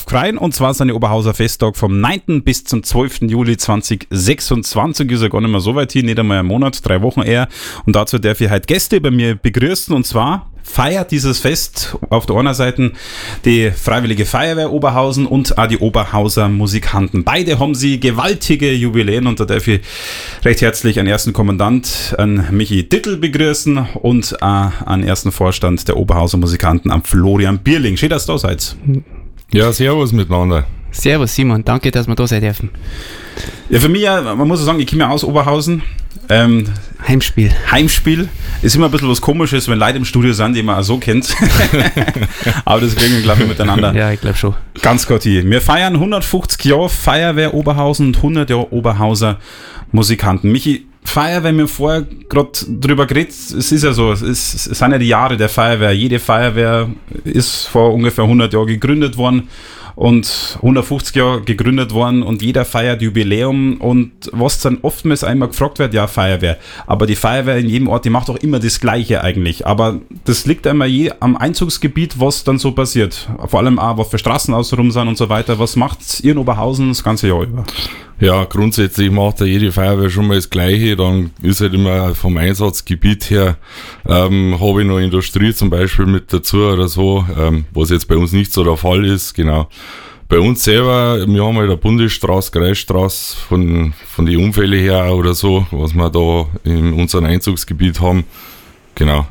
Krein, und zwar seine Oberhauser Festtag vom 9. bis zum 12. Juli 2026. Ist ja gar nicht mehr so weit hin, nicht einmal einen Monat, 3 Wochen eher. Und dazu darf ich heute Gäste bei mir begrüßen, und zwar feiert dieses Fest auf der einen Seite die Freiwillige Feuerwehr Oberhausen und auch die Oberhauser Musikanten. Beide haben sie gewaltige Jubiläen, und da darf ich recht herzlich einen ersten Kommandant, an Michi Dittel, begrüßen und auch einen ersten Vorstand der Oberhauser Musikanten, am Florian Bierling. Schön, dass ihr da seid. Ja, servus miteinander. Servus Simon, danke, dass wir da sein dürfen. Ja, für mich, man muss sagen, ich komme ja aus Oberhausen. Heimspiel ist immer ein bisschen was Komisches, wenn Leute im Studio sind, die man auch so kennt. Aber das kriegen wir, glaube ich, miteinander. Ja, ich glaube schon. Ganz gut hier. Wir feiern 150 Jahre Feuerwehr Oberhausen und 100 Jahre Oberhauser Musikanten. Michi, Feuerwehr, wir vorher gerade drüber geredet, es ist ja so, es sind ja die Jahre der Feuerwehr. Jede Feuerwehr ist vor ungefähr 100 Jahren gegründet worden und 150 Jahre gegründet worden, und jeder feiert Jubiläum, und was dann oftmals einmal gefragt wird, ja, Feuerwehr, aber die Feuerwehr in jedem Ort, die macht auch immer das Gleiche eigentlich, aber das liegt einmal am Einzugsgebiet, was dann so passiert, vor allem auch, was für Straßen außenrum sind und so weiter. Was macht ihr in Oberhausen das ganze Jahr über? Ja, grundsätzlich macht ja jede Feuerwehr schon mal das Gleiche, dann ist halt immer vom Einsatzgebiet her, habe ich noch Industrie zum Beispiel mit dazu oder so, was jetzt bei uns nicht so der Fall ist, genau. Bei uns selber, wir haben halt eine Bundesstraße, Kreisstraße von den Unfällen her oder so, was wir da in unserem Einzugsgebiet haben, genau.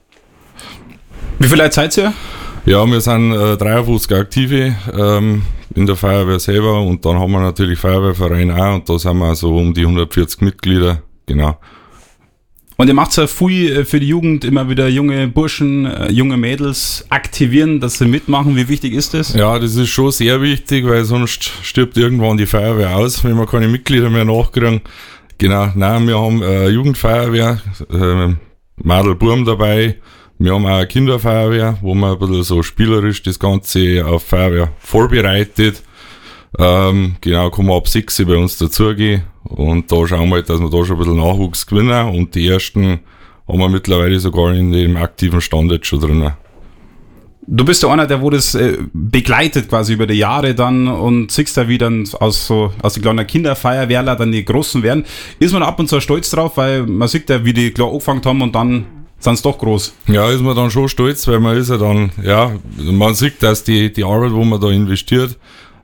Wie viele Leute seid ihr? Ja, wir sind 53 Aktive in der Feuerwehr selber, und dann haben wir natürlich Feuerwehrverein auch, und da sind wir so um die 140 Mitglieder, genau. Und ihr macht ja viel für die Jugend, immer wieder junge Burschen, junge Mädels aktivieren, dass sie mitmachen. Wie wichtig ist das? Ja, das ist schon sehr wichtig, weil sonst stirbt irgendwann die Feuerwehr aus, wenn wir keine Mitglieder mehr nachkriegen. Genau, nein, wir haben Jugendfeuerwehr, Madel Burm dabei. Wir haben auch eine Kinderfeuerwehr, wo man ein bisschen so spielerisch das Ganze auf Feuerwehr vorbereitet. Genau, kann man ab 6 bei uns dazugehen, und da schauen wir halt, dass wir da schon ein bisschen Nachwuchs gewinnen, und die ersten haben wir mittlerweile sogar in dem aktiven Stand jetzt schon drin. Du bist ja einer, der wo das begleitet quasi über die Jahre dann, und siehst da, wie dann aus den kleinen Kinderfeuerwehrler dann die Großen werden. Ist man ab und zu stolz drauf, weil man sieht ja, wie die klar angefangen haben, und dann sind es doch groß. Ja, ist man dann schon stolz, weil man ist ja dann, ja, man sieht, dass die Arbeit, wo man da investiert,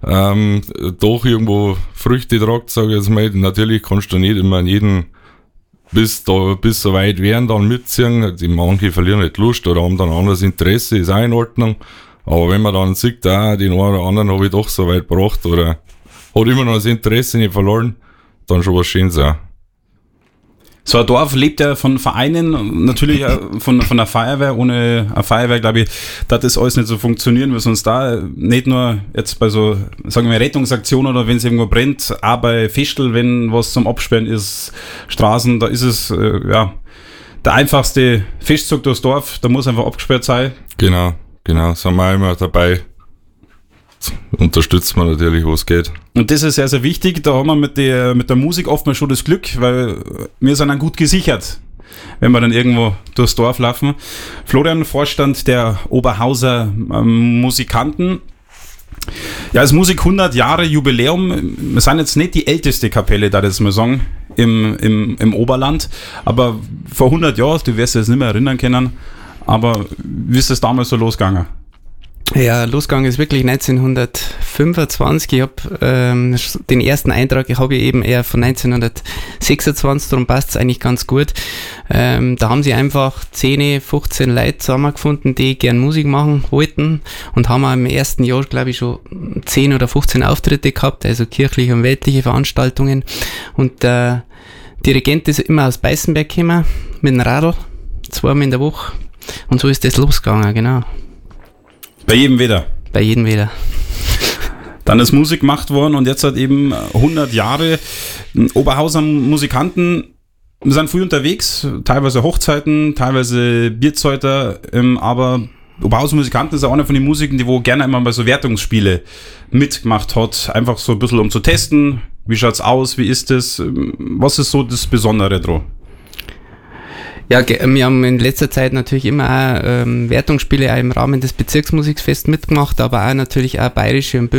doch irgendwo Früchte tragt, sage ich jetzt mal. Natürlich kannst du nicht immer jeden bis so weit werden, dann mitziehen. Die manche verlieren nicht Lust oder haben dann anderes Interesse, ist auch in Ordnung. Aber wenn man dann sieht, den einen oder anderen habe ich doch so weit gebracht oder hat immer noch das Interesse nicht verloren, dann schon was Schönes auch. So ein Dorf lebt ja von Vereinen, natürlich von der Feuerwehr. Ohne eine Feuerwehr, glaube ich, darf das alles nicht so funktionieren, weil sonst da nicht nur jetzt bei so, sagen wir, Rettungsaktionen oder wenn es irgendwo brennt, auch bei Festel, wenn was zum Absperren ist, Straßen, da ist es, der einfachste Festzug durchs Dorf, da muss einfach abgesperrt sein. Genau, sind wir auch immer dabei. Unterstützt man natürlich, wo es geht. Und das ist sehr, sehr wichtig. Da haben wir mit der Musik oftmals schon das Glück, weil wir sind dann gut gesichert, wenn wir dann irgendwo durchs Dorf laufen. Florian, Vorstand der Oberhauser Musikanten. Ja, als Musik 100 Jahre Jubiläum. Wir sind jetzt nicht die älteste Kapelle, da das mal sagen, im Oberland. Aber vor 100 Jahren, du wirst es nicht mehr erinnern können, aber wie ist das damals so losgegangen? Ja, losgegangen ist wirklich 1925. Ich habe den ersten Eintrag, ich habe eben eher von 1926, darum passt es eigentlich ganz gut. Da haben sie einfach 10, 15 Leute zusammengefunden, die gern Musik machen wollten, und haben im ersten Jahr, glaube ich, schon 10 oder 15 Auftritte gehabt, also kirchliche und weltliche Veranstaltungen. Und der Dirigent ist immer aus Beißenberg gekommen, mit dem Radl, 2-mal in der Woche, und so ist das losgegangen, genau. Bei jedem wieder. Bei jedem wieder. Dann ist Musik gemacht worden, und jetzt hat eben 100 Jahre. Oberhauser Musikanten sind früh unterwegs, teilweise Hochzeiten, teilweise Bierzeuter, aber Oberhauser Musikanten ist auch einer von den Musiken, die wo gerne einmal bei so Wertungsspiele mitgemacht hat. Einfach so ein bisschen um zu testen, wie schaut's aus, wie ist es, was ist so das Besondere dran? Ja, wir haben in letzter Zeit natürlich immer auch Wertungsspiele auch im Rahmen des Bezirksmusikfests mitgemacht, aber auch natürlich auch bayerische und